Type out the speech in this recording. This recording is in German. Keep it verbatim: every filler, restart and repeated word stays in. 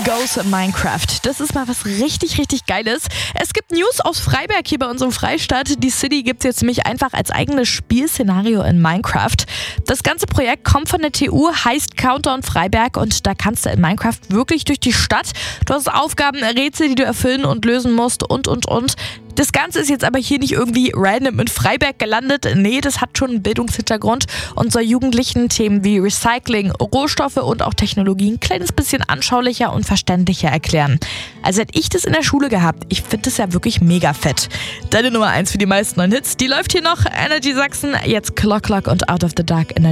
Goes Minecraft. Das ist mal was richtig, richtig Geiles. Es gibt News aus Freiberg hier bei unserem Freistaat. Die City gibt es jetzt nämlich einfach als eigenes Spielszenario in Minecraft. Das ganze Projekt kommt von der T U, heißt Countdown Freiberg und da kannst du in Minecraft wirklich durch die Stadt. Du hast Aufgaben, Rätsel, die du erfüllen und lösen musst und, und, und. Das Ganze ist jetzt aber hier nicht irgendwie random in Freiberg gelandet. Nee, das hat schon einen Bildungshintergrund und soll Jugendlichen Themen wie Recycling, Rohstoffe und auch Technologie ein kleines bisschen anschaulicher und verständlicher erklären. Also hätte ich das in der Schule gehabt. Ich finde das ja wirklich mega fett. Deine Nummer eins für die meisten neuen Hits, die läuft hier noch. Energy Sachsen, jetzt Clock Clock und Out of the Dark in der